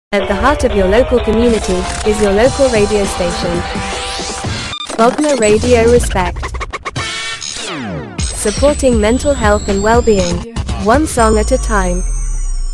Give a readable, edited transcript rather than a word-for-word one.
At the heart of your local community is your local radio station. Bognor Radio Respect. Supporting mental health and well-being, one song at a time.